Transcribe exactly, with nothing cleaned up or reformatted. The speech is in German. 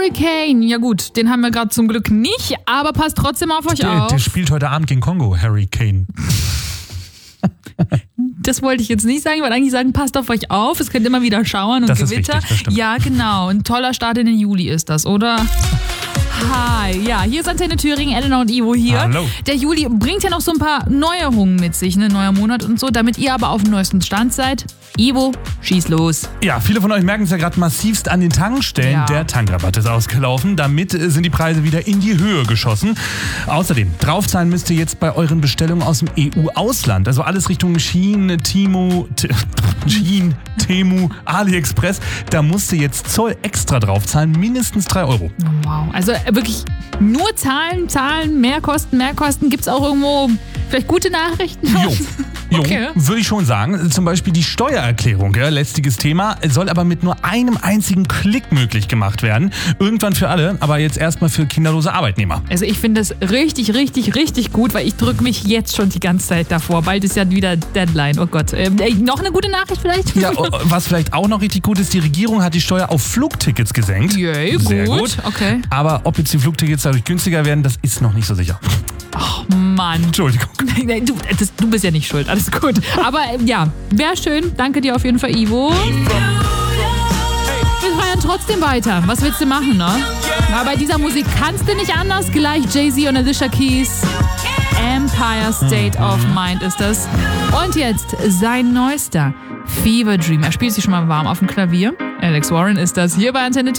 Harry Kane. Ja gut, den haben wir gerade zum Glück nicht, aber passt trotzdem auf euch der, auf. Der spielt heute Abend gegen Kongo, Harry Kane. Das wollte ich jetzt nicht sagen, weil eigentlich sagen, passt auf euch auf. Es könnt immer wieder schauern und das Gewitter. Ist wichtig, das stimmt. Ja, genau. Ein toller Start in den Juli ist das, oder? Hi, ja, hier ist Antenne Thüringen, Elena und Ivo hier. Hallo. Der Juli bringt ja noch so ein paar Neuerungen mit sich, ne, neuer Monat und so, damit ihr aber auf dem neuesten Stand seid. Ivo, schieß los. Ja, viele von euch merken es ja gerade massivst an den Tankstellen. Ja. Der Tankrabatt ist ausgelaufen. Damit äh, sind die Preise wieder in die Höhe geschossen. Außerdem, draufzahlen müsst ihr jetzt bei euren Bestellungen aus dem E U-Ausland. Also alles Richtung Shein, Temu, T- Shein, Temu, AliExpress. Da musst du jetzt Zoll extra draufzahlen, mindestens drei Euro. Wow, also äh, wirklich nur Zahlen, Zahlen, mehr Kosten, mehr Kosten. Gibt es auch irgendwo vielleicht gute Nachrichten? Jo. Jo, Okay. würde ich schon sagen. Zum Beispiel die Steuererklärung, ja, lästiges Thema, soll aber mit nur einem einzigen Klick möglich gemacht werden. Irgendwann für alle, aber jetzt erstmal für kinderlose Arbeitnehmer. Also ich finde das richtig, richtig, richtig gut, weil ich drücke mich jetzt schon die ganze Zeit davor. Bald ist ja wieder Deadline. Oh Gott. Ähm, äh, noch eine gute Nachricht vielleicht? Ja, was vielleicht auch noch richtig gut ist, die Regierung hat die Steuer auf Flugtickets gesenkt. Yay, Sehr gut. gut. Okay. Aber ob jetzt die Flugtickets dadurch günstiger werden, das ist noch nicht so sicher. Ach Mann. Entschuldigung. Du, das, du bist ja nicht schuld, alles gut. Aber ähm, ja, wäre schön. Danke dir auf jeden Fall, Ivo. Wir feiern trotzdem weiter. Was willst du machen, ne? Aber bei dieser Musik kannst du nicht anders. Gleich Jay-Z und Alicia Keys. Empire State of Mind ist das. Und jetzt sein neuester Fever Dream. Er spielt sich schon mal warm auf dem Klavier. Alex Warren ist das hier bei Antenne